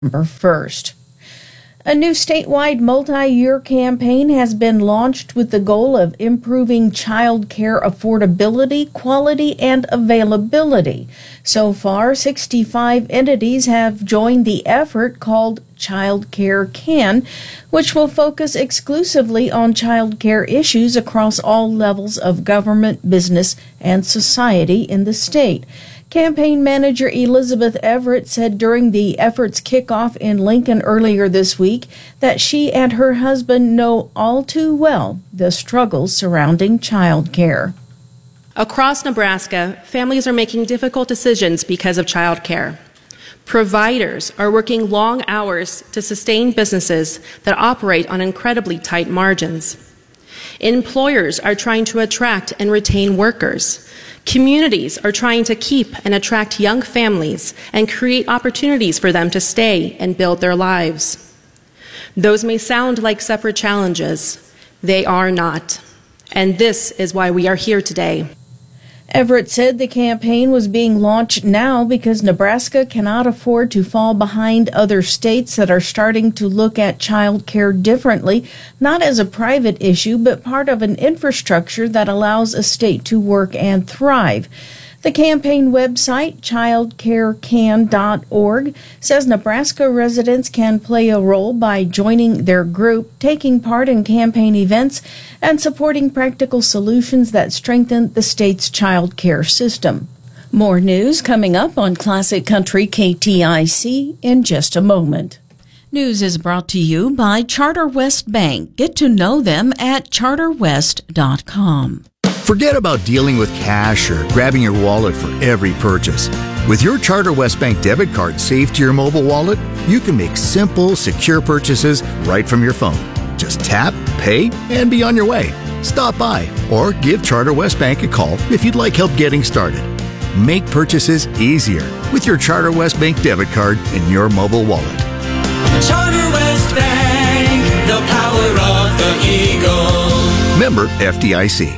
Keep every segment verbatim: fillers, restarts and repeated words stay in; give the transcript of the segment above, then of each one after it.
November first. A new statewide multi-year campaign has been launched with the goal of improving child care affordability, quality, and availability. So far, sixty-five entities have joined the effort called Child Care Can, which will focus exclusively on child care issues across all levels of government, business, and society in the state. Campaign manager Elizabeth Everett said during the effort's kickoff in Lincoln earlier this week that she and her husband know all too well the struggles surrounding child care. Across Nebraska, families are making difficult decisions because of child care. Providers are working long hours to sustain businesses that operate on incredibly tight margins. Employers are trying to attract and retain workers. Communities are trying to keep and attract young families and create opportunities for them to stay and build their lives. Those may sound like separate challenges. They are not. And this is why we are here today. Everett said the campaign was being launched now because Nebraska cannot afford to fall behind other states that are starting to look at child care differently, not as a private issue, but part of an infrastructure that allows a state to work and thrive. The campaign website, child care can dot org, says Nebraska residents can play a role by joining their group, taking part in campaign events, and supporting practical solutions that strengthen the state's child care system. More news coming up on Classic Country K T I C in just a moment. News is brought to you by Charter West Bank. Get to know them at charter west dot com. Forget about dealing with cash or grabbing your wallet for every purchase. With your Charter West Bank debit card saved to your mobile wallet, you can make simple, secure purchases right from your phone. Just tap, pay, and be on your way. Stop by or give Charter West Bank a call if you'd like help getting started. Make purchases easier with your Charter West Bank debit card in your mobile wallet. Charter West Bank, the power of the Eagle. Member F D I C.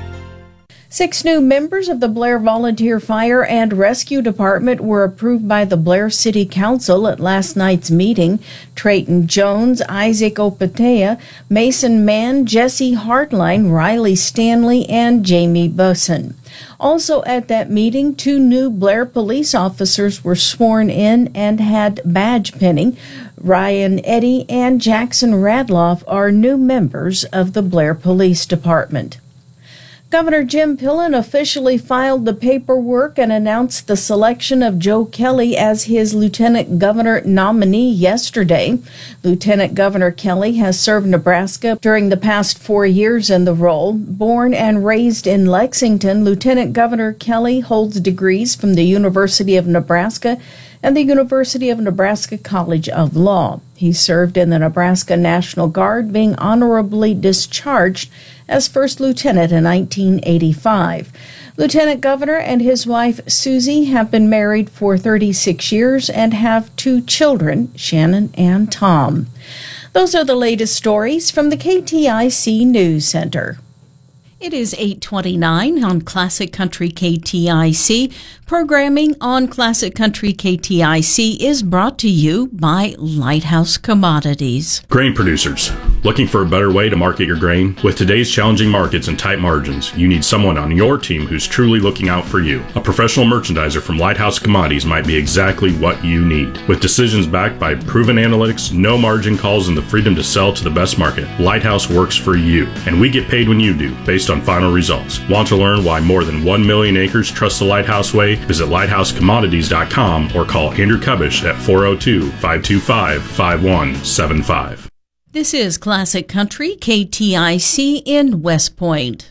Six new members of the Blair Volunteer Fire and Rescue Department were approved by the Blair City Council at last night's meeting. Trayton Jones, Isaac Opatea, Mason Mann, Jesse Hartline, Riley Stanley, and Jamie Busson. Also at that meeting, two new Blair police officers were sworn in and had badge pinning. Ryan Eddy and Jackson Radloff are new members of the Blair Police Department. Governor Jim Pillen officially filed the paperwork and announced the selection of Joe Kelly as his Lieutenant Governor nominee yesterday. Lieutenant Governor Kelly has served Nebraska during the past four years in the role. Born and raised in Lexington, Lieutenant Governor Kelly holds degrees from the University of Nebraska and the University of Nebraska College of Law. He served in the Nebraska National Guard, being honorably discharged as first lieutenant in nineteen eighty-five. Lieutenant Governor and his wife, Susie, have been married for thirty-six years and have two children, Shannon and Tom. Those are the latest stories from the K T I C News Center. It is eight twenty-nine on Classic Country K T I C. Programming on Classic Country K T I C is brought to you by Lighthouse Commodities. Grain producers, looking for a better way to market your grain? With today's challenging markets and tight margins, you need someone on your team who's truly looking out for you. A professional merchandiser from Lighthouse Commodities might be exactly what you need. With decisions backed by proven analytics, no margin calls, and the freedom to sell to the best market, Lighthouse works for you, and we get paid when you do, based on final results. Want to learn why more than one million acres trust the Lighthouse way? Visit lighthouse commodities dot com or call Andrew Kubish at four oh two, five two five, five one seven five. This is Classic Country K T I C in West Point.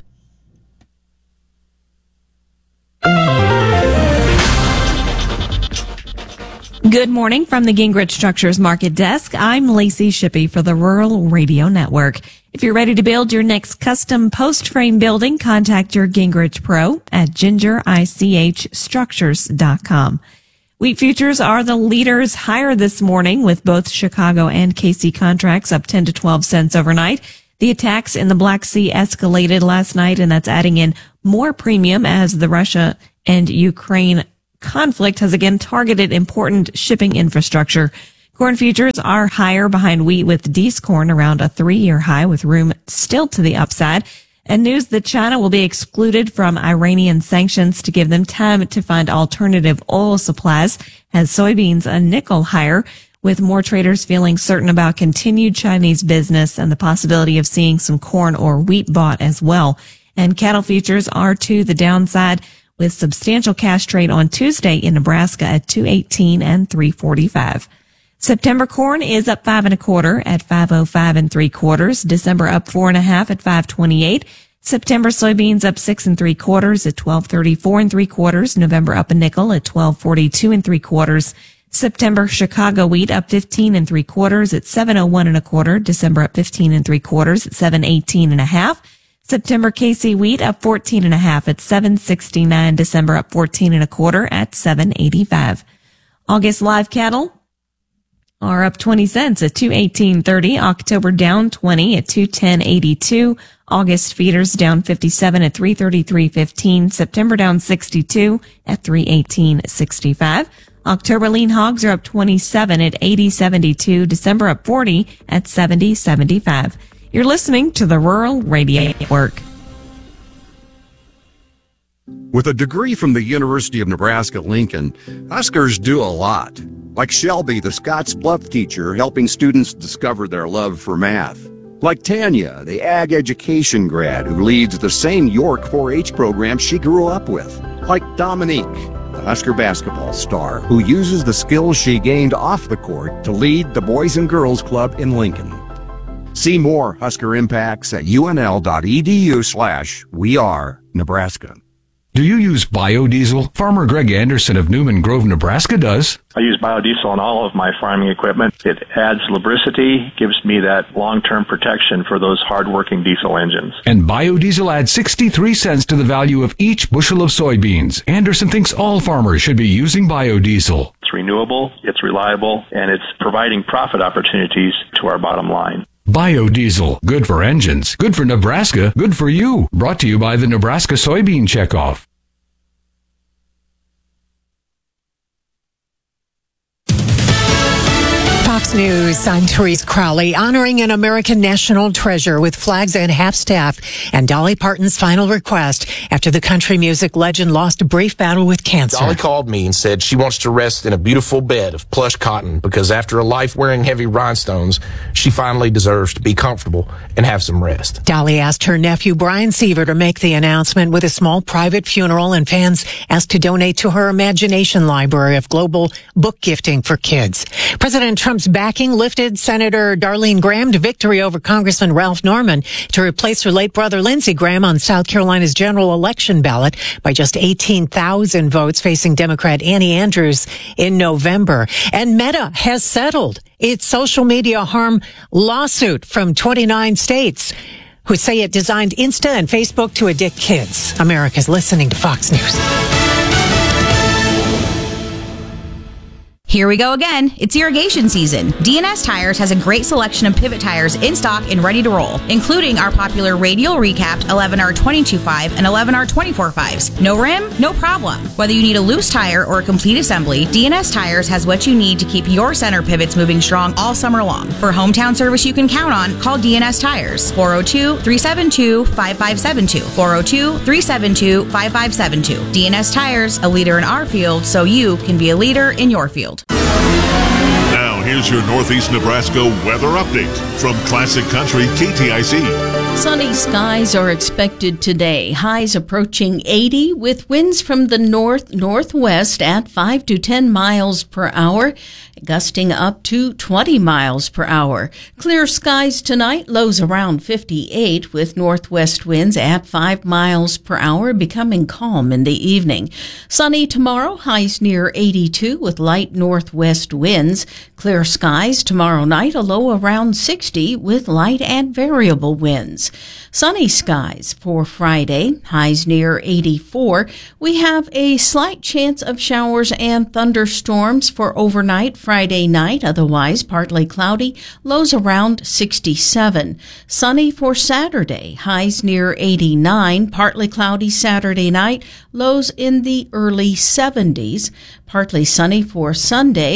Good morning from the Gingrich Structures Market Desk. I'm Lacey Shippey for the Rural Radio Network. If you're ready to build your next custom post frame building, contact your Gingrich Pro at ginger ich structures dot com. Wheat futures are the leaders higher this morning, with both Chicago and K C contracts up ten to twelve cents overnight. The attacks in the Black Sea escalated last night, and that's adding in more premium as the Russia and Ukraine conflict has again targeted important shipping infrastructure. Corn futures are higher behind wheat with Dees corn around a three-year high with room still to the upside. And news that China will be excluded from Iranian sanctions to give them time to find alternative oil supplies has soybeans a nickel higher, with more traders feeling certain about continued Chinese business and the possibility of seeing some corn or wheat bought as well. And cattle futures are to the downside with substantial cash trade on Tuesday in Nebraska at two eighteen and three forty-five. September corn is up five and a quarter at five oh five and three quarters. December up four and a half at five twenty-eight. September soybeans up six and three quarters at twelve thirty-four and three quarters. November up a nickel at twelve forty-two and three quarters. September Chicago wheat up fifteen and three quarters at seven oh one and a quarter. December up fifteen and three quarters at seven eighteen and a half. September K C wheat up fourteen and a half at seven sixty-nine. December up fourteen and a quarter at seven eighty-five. August live cattle are up twenty cents at two eighteen thirty. October down twenty at two ten eighty-two. August feeders down fifty-seven at three thirty-three fifteen. September down sixty-two at three eighteen sixty-five. October lean hogs are up twenty-seven at eighty seventy-two. December up forty at seventy seventy-five. You're listening to the Rural Radio Network. With a degree from the University of Nebraska-Lincoln, Huskers do a lot. Like Shelby, the Scotts Bluff teacher, helping students discover their love for math. Like Tanya, the ag education grad who leads the same York four H program she grew up with. Like Dominique, the Husker basketball star who uses the skills she gained off the court to lead the Boys and Girls Club in Lincoln. See more Husker impacts at unl.edu slash we are Nebraska. Do you use biodiesel? Farmer Greg Anderson of Newman Grove, Nebraska does. I use biodiesel on all of my farming equipment. It adds lubricity, gives me that long-term protection for those hard-working diesel engines. And biodiesel adds sixty-three cents to the value of each bushel of soybeans. Anderson thinks all farmers should be using biodiesel. It's renewable, it's reliable, and it's providing profit opportunities to our bottom line. Biodiesel. Good for engines. Good for Nebraska. Good for you. Brought to you by the Nebraska Soybean Checkoff. Fox News, I'm Therese Crowley, honoring an American national treasure with flags and half-staff and Dolly Parton's final request after the country music legend lost a brief battle with cancer. Dolly called me and said she wants to rest in a beautiful bed of plush cotton because after a life wearing heavy rhinestones, she finally deserves to be comfortable and have some rest. Dolly asked her nephew Brian Seaver to make the announcement with a small private funeral, and fans asked to donate to her Imagination Library of global book gifting for kids. President Trump's backing lifted Senator Darlene Graham to victory over Congressman Ralph Norman to replace her late brother Lindsey Graham on South Carolina's general election ballot by just eighteen thousand votes, facing Democrat Annie Andrews in November. And Meta has settled its social media harm lawsuit from twenty-nine states who say it designed Insta and Facebook to addict kids. America's listening to Fox News. Here we go again. It's irrigation season. D N S Tires has a great selection of pivot tires in stock and ready to roll, including our popular radial recapped eleven R twenty-two point five and eleven R twenty-four point fives. No rim? No problem. Whether you need a loose tire or a complete assembly, D N S Tires has what you need to keep your center pivots moving strong all summer long. For hometown service you can count on, call D N S Tires. four oh two, three seven two, five five seven two. four oh two, three seven two, five five seven two. D N S Tires, a leader in our field so you can be a leader in your field. Now, here's your Northeast Nebraska weather update from Classic Country K T I C. Sunny skies are expected today. Highs approaching eighty with winds from the north-northwest at five to ten miles per hour, gusting up to twenty miles per hour. Clear skies tonight, lows around fifty-eight with northwest winds at five miles per hour, becoming calm in the evening. Sunny tomorrow, highs near eighty-two with light northwest winds. Clear skies tomorrow night, a low around sixty with light and variable winds. Sunny skies for Friday, highs near eighty-four. We have a slight chance of showers and thunderstorms for overnight Friday night, otherwise partly cloudy, lows around sixty-seven. Sunny for Saturday, highs near eighty-nine, partly cloudy Saturday night, lows in the early seventies. Partly sunny for Sunday,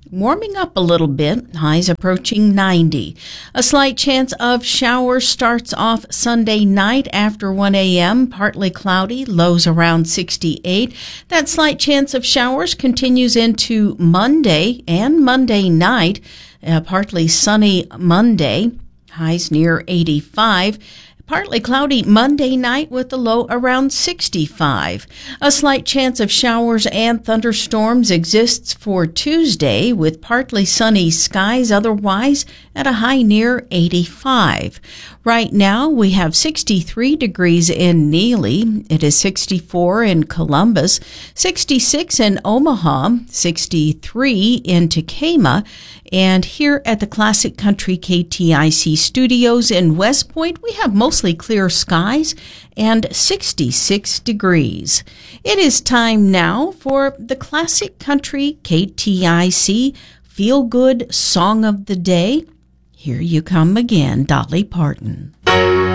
warming up a little bit, highs approaching ninety. A slight chance of showers starts off Sunday night after one a.m., partly cloudy, lows around sixty-eight. That slight chance of showers continues into Monday and Monday night, uh, partly sunny Monday, highs near eighty-five. Partly cloudy Monday night with a low around sixty-five. A slight chance of showers and thunderstorms exists for Tuesday with partly sunny skies, otherwise at a high near eighty-five. Right now we have sixty-three degrees in Neely. It is sixty-four in Columbus, sixty-six in Omaha, sixty-three in Tekamah, and here at the Classic Country K T I C studios in West Point, we have mostly clear skies and sixty-six degrees. It is time now for the Classic Country K T I C Feel Good Song of the Day. Here you come again, Dolly Parton.